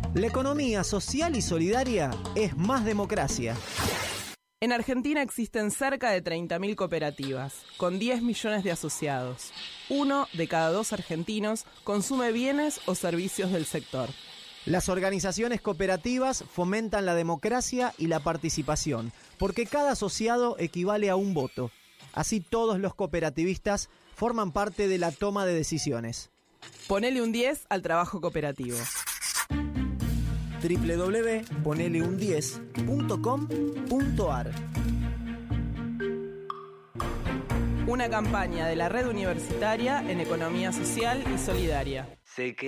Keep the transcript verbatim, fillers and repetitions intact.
La economía social y solidaria es más democracia. En Argentina existen cerca de treinta mil cooperativas, con diez millones de asociados. Uno de cada dos argentinos consume bienes o servicios del sector. Las organizaciones cooperativas fomentan la democracia y la participación, porque cada asociado equivale a un voto. Así todos los cooperativistas forman parte de la toma de decisiones. Ponele un diez al trabajo cooperativo. doble u doble u doble u punto ponele un diez punto com punto a r Una campaña de la Red Universitaria en Economía Social y Solidaria. Sé que